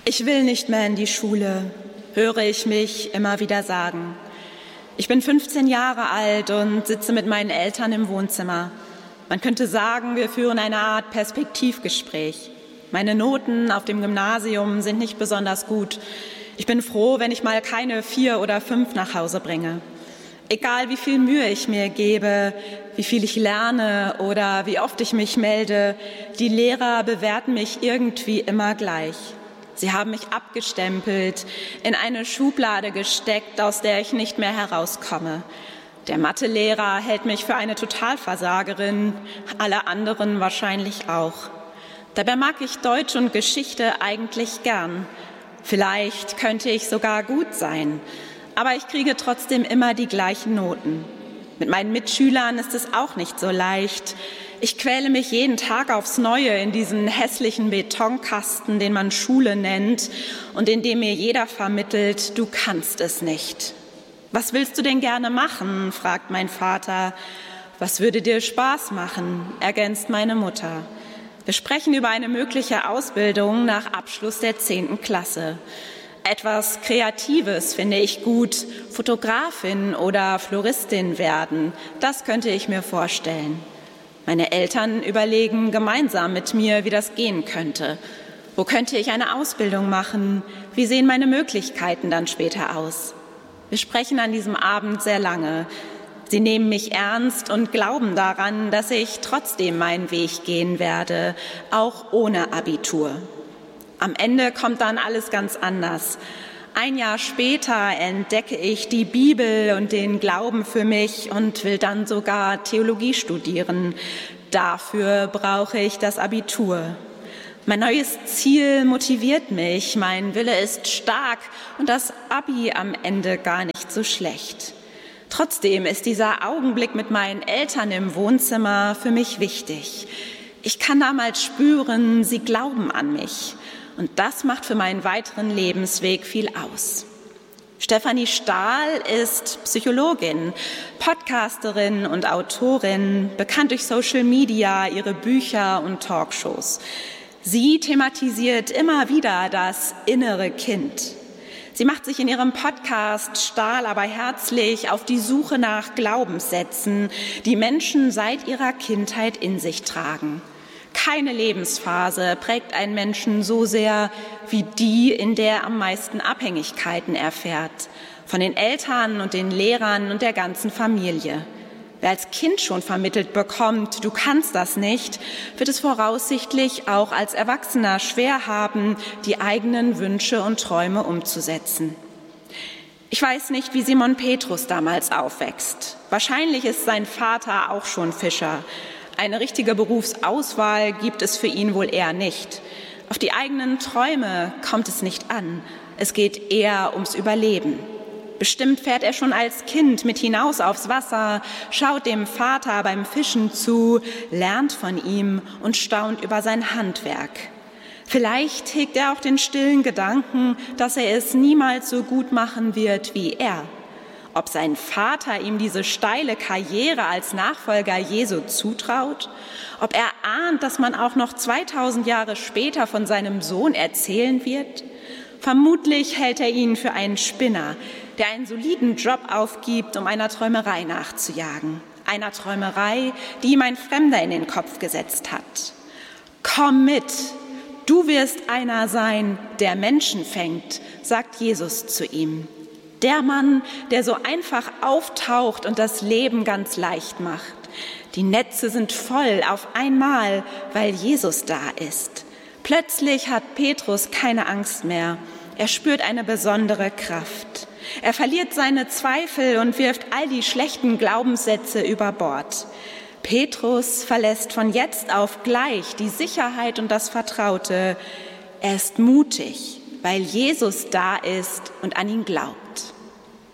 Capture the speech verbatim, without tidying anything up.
Ich will nicht mehr in die Schule, höre ich mich immer wieder sagen. Ich bin fünfzehn Jahre alt und sitze mit meinen Eltern im Wohnzimmer. Man könnte sagen, wir führen eine Art Perspektivgespräch. Meine Noten auf dem Gymnasium sind nicht besonders gut. Ich bin froh, wenn ich mal keine vier oder fünf nach Hause bringe. Egal wie viel Mühe ich mir gebe, wie viel ich lerne oder wie oft ich mich melde, die Lehrer bewerten mich irgendwie immer gleich. Sie haben mich abgestempelt, in eine Schublade gesteckt, aus der ich nicht mehr herauskomme. Der Mathelehrer hält mich für eine Totalversagerin, alle anderen wahrscheinlich auch. Dabei mag ich Deutsch und Geschichte eigentlich gern. Vielleicht könnte ich sogar gut sein, aber ich kriege trotzdem immer die gleichen Noten. Mit meinen Mitschülern ist es auch nicht so leicht. Ich quäle mich jeden Tag aufs Neue in diesen hässlichen Betonkasten, den man Schule nennt und in dem mir jeder vermittelt, du kannst es nicht. Was willst du denn gerne machen? Fragt mein Vater. Was würde dir Spaß machen? Ergänzt meine Mutter. Wir sprechen über eine mögliche Ausbildung nach Abschluss der zehnten Klasse. Etwas Kreatives finde ich gut, Fotografin oder Floristin werden, das könnte ich mir vorstellen. Meine Eltern überlegen gemeinsam mit mir, wie das gehen könnte. Wo könnte ich eine Ausbildung machen? Wie sehen meine Möglichkeiten dann später aus? Wir sprechen an diesem Abend sehr lange. Sie nehmen mich ernst und glauben daran, dass ich trotzdem meinen Weg gehen werde, auch ohne Abitur. Am Ende kommt dann alles ganz anders. Ein Jahr später entdecke ich die Bibel und den Glauben für mich und will dann sogar Theologie studieren. Dafür brauche ich das Abitur. Mein neues Ziel motiviert mich, mein Wille ist stark und das Abi am Ende gar nicht so schlecht. Trotzdem ist dieser Augenblick mit meinen Eltern im Wohnzimmer für mich wichtig. Ich kann damals spüren, sie glauben an mich. Und das macht für meinen weiteren Lebensweg viel aus. Stefanie Stahl ist Psychologin, Podcasterin und Autorin, bekannt durch Social Media, ihre Bücher und Talkshows. Sie thematisiert immer wieder das innere Kind. Sie macht sich in ihrem Podcast Stahl aber herzlich auf die Suche nach Glaubenssätzen, die Menschen seit ihrer Kindheit in sich tragen. Keine Lebensphase prägt einen Menschen so sehr wie die, in der er am meisten Abhängigkeiten erfährt. Von den Eltern und den Lehrern und der ganzen Familie. Wer als Kind schon vermittelt bekommt, du kannst das nicht, wird es voraussichtlich auch als Erwachsener schwer haben, die eigenen Wünsche und Träume umzusetzen. Ich weiß nicht, wie Simon Petrus damals aufwächst. Wahrscheinlich ist sein Vater auch schon Fischer. Eine richtige Berufsauswahl gibt es für ihn wohl eher nicht. Auf die eigenen Träume kommt es nicht an. Es geht eher ums Überleben. Bestimmt fährt er schon als Kind mit hinaus aufs Wasser, schaut dem Vater beim Fischen zu, lernt von ihm und staunt über sein Handwerk. Vielleicht hegt er auch den stillen Gedanken, dass er es niemals so gut machen wird wie er. Ob sein Vater ihm diese steile Karriere als Nachfolger Jesu zutraut, ob er ahnt, dass man auch noch zweitausend Jahre später von seinem Sohn erzählen wird. Vermutlich hält er ihn für einen Spinner, der einen soliden Job aufgibt, um einer Träumerei nachzujagen. Einer Träumerei, die ihm ein Fremder in den Kopf gesetzt hat. Komm mit, du wirst einer sein, der Menschen fängt, sagt Jesus zu ihm. Der Mann, der so einfach auftaucht und das Leben ganz leicht macht. Die Netze sind voll auf einmal, weil Jesus da ist. Plötzlich hat Petrus keine Angst mehr. Er spürt eine besondere Kraft. Er verliert seine Zweifel und wirft all die schlechten Glaubenssätze über Bord. Petrus verlässt von jetzt auf gleich die Sicherheit und das Vertraute. Er ist mutig, weil Jesus da ist und an ihn glaubt.